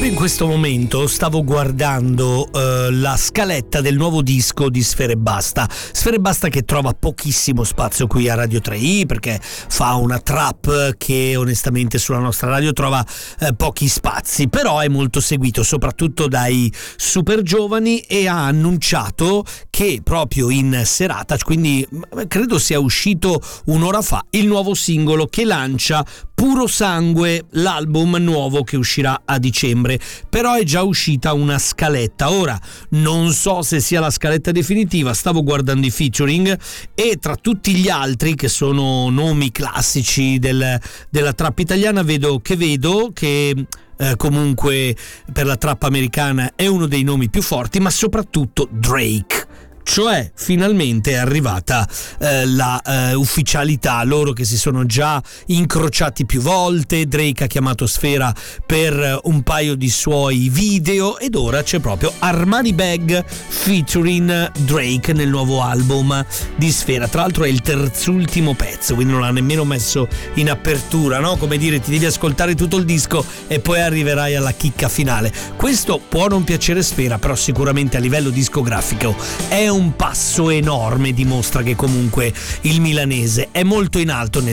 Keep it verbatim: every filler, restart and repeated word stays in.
Proprio in questo momento stavo guardando uh, la scaletta del nuovo disco di Sfera Ebbasta. Sfera Ebbasta che trova pochissimo spazio qui a Radio tre i, perché fa una trap che onestamente sulla nostra radio trova uh, pochi spazi, però è molto seguito soprattutto dai super giovani, e ha annunciato che proprio in serata, quindi credo sia uscito un'ora fa, il nuovo singolo che lancia Puro Sangue, l'album nuovo che uscirà a dicembre. Però è già uscita una scaletta. Ora non so se sia la scaletta definitiva, stavo guardando i featuring e tra tutti gli altri che sono nomi classici del, della trap italiana vedo che vedo che eh, comunque per la trap americana è uno dei nomi più forti, ma soprattutto Drake. Cioè finalmente è arrivata eh, la eh, ufficialità, loro che si sono già incrociati più volte. Drake ha chiamato Sfera per un paio di suoi video ed ora c'è proprio Armani Bag featuring Drake nel nuovo album di Sfera. Tra l'altro è il terzultimo pezzo, quindi non l'ha nemmeno messo in apertura, no? Come dire, ti devi ascoltare tutto il disco e poi arriverai alla chicca finale. Questo può non piacere Sfera, però sicuramente a livello discografico è un passo enorme, dimostra che comunque il milanese è molto in alto nel